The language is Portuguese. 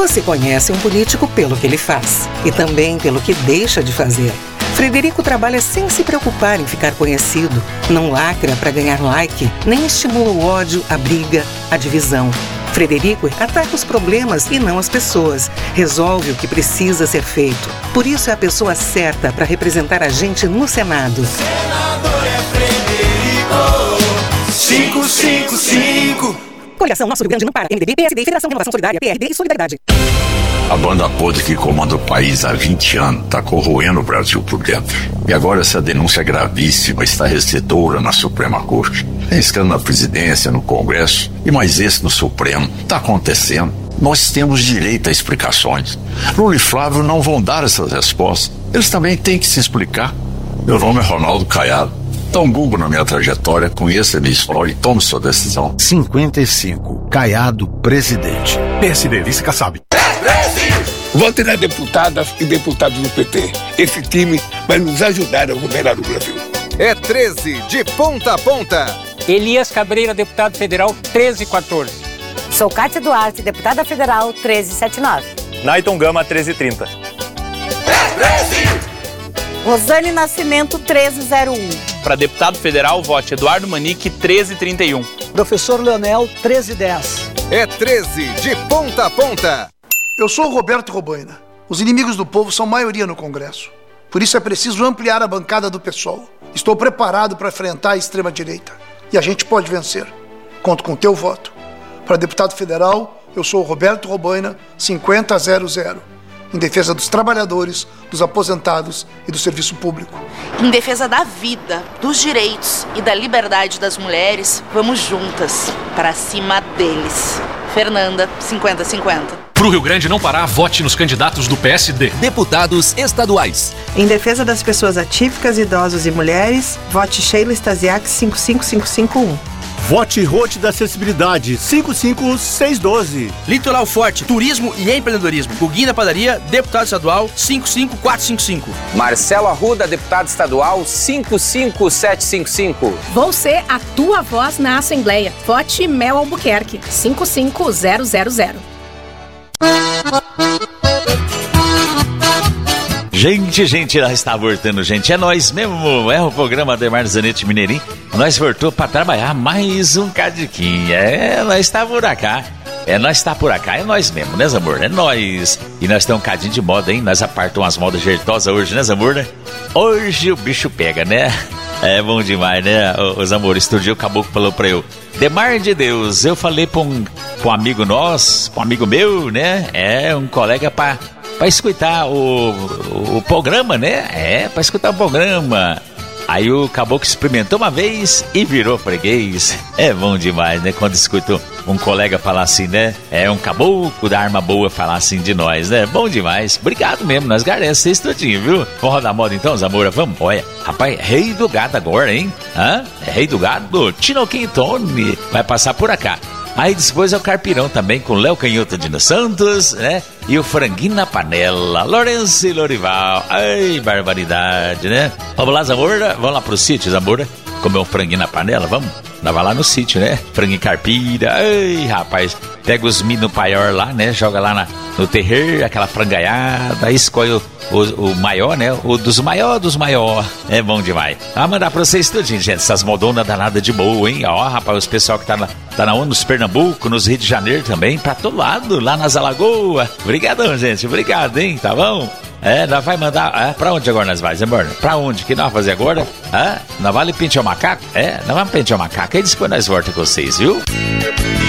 Você conhece um político pelo que ele faz e também pelo que deixa de fazer. Frederico trabalha sem se preocupar em ficar conhecido, não lacra para ganhar like, nem estimula o ódio, a briga, a divisão. Frederico ataca os problemas e não as pessoas, resolve o que precisa ser feito. Por isso é a pessoa certa para representar a gente no Senado. Senador é Frederico 555. Coligação Nosso Rio Grande não para. MDB, PSD, Federação Renovação Solidária, PRD e Solidariedade. A banda podre que comanda o país há 20 anos está corroendo o Brasil por dentro. E agora essa denúncia gravíssima está recebedora na Suprema Corte. Tem escândalo na presidência, no Congresso e mais esse no Supremo. Está acontecendo. Nós temos direito a explicações. Lula e Flávio não vão dar essas respostas. Eles também têm que se explicar. Meu nome é Ronaldo Caiado. Dá um Google na minha trajetória, conheça a minha história e tome sua decisão. 55. Caiado, presidente. PSD, vice Kassab. Vote na deputada e deputados do PT. Esse time vai nos ajudar a governar o Brasil. É 13, de ponta a ponta. Elias Cabreira, deputado federal, 1314. Sou Kátia Duarte, deputada federal, 1379. Naiton Gama, 1330. Rosane Nascimento, 1301. Para deputado federal, vote Eduardo Manique, 1331. Professor Leonel, 1310. É 13, de ponta a ponta. Eu sou o Roberto Robaina. Os inimigos do povo são maioria no Congresso. Por isso é preciso ampliar a bancada do PSOL. Estou preparado para enfrentar a extrema-direita. E a gente pode vencer. Conto com o teu voto. Para deputado federal, eu sou o Roberto Robaina, 5000. Em defesa dos trabalhadores, dos aposentados e do serviço público. Em defesa da vida, dos direitos e da liberdade das mulheres, vamos juntas, para cima deles. Fernanda, 5050. Pro Rio Grande não parar, vote nos candidatos do PSD. Deputados estaduais. Em defesa das pessoas atípicas, idosos e mulheres, vote Sheila Stasiak, 55551. Vote Rote da Acessibilidade, 55612. Litoral Forte, Turismo e Empreendedorismo. Guguinho da Padaria, deputado estadual, 55455. Marcelo Arruda, deputado estadual, 55755. Vou ser a tua voz na Assembleia. Vote Mel Albuquerque, 55000. Gente, nós está voltando, gente. É nós mesmo, é o programa Ademar Zanetti Mineirinho. Nós voltou para trabalhar mais um cadiquinho. Nós está por cá. Nós está por cá, é nós mesmo, né, Zamor? É nós. E nós temos um cadinho de moda, hein? Nós apartamos umas modas jeitosas hoje, né, Zamor? Hoje o bicho pega, né? É bom demais, né? O Zamor, esse dia o caboclo falou pra eu: Demar de Deus, eu falei pra um amigo nosso, pra um amigo meu, né? Um colega pra escutar o programa, né? Pra escutar o programa. Aí o caboclo experimentou uma vez e virou freguês. É bom demais, né? Quando escuta um colega falar assim, né? Um caboclo da arma boa falar assim de nós, né? Bom demais. Obrigado mesmo, nós agradecemos vocês tudinho, viu? Vamos rodar a moda então, Zamora? Vamos? Olha, rapaz, rei do gado agora, hein? Rei do gado, Tino Quintone vai passar por cá. Aí depois é o Carpirão também, com Léo Canhoto de Nos Santos, né? E o Franguinho na Panela, Lourenço e Lorival. Ai, barbaridade, né? Vamos lá, Zamora? Vamos lá pro sítio, Zamora? Comer um franguinho na panela, vamos? Vai lá no sítio, né? Franguinho caipira. Ai, rapaz, pega os milho no paior lá, né? Joga lá no terreiro, aquela frangaiada. Aí escolhe o maior, né? O dos maior. É bom demais. Vai mandar pra vocês tudinho, gente. Essas modonas danadas de boa, hein? Ó, rapaz, os pessoal que tá na ONU, nos Pernambuco, nos Rio de Janeiro também, pra todo lado, lá nas Alagoas. Obrigadão, gente. Obrigado, hein? Tá bom? Nós vai mandar. Pra onde agora nós vamos, embora? Pra onde? O que nós vamos fazer agora? Nós vamos pentear o macaco? Nós vamos pentear o macaco. Aí depois nós voltamos com vocês, viu?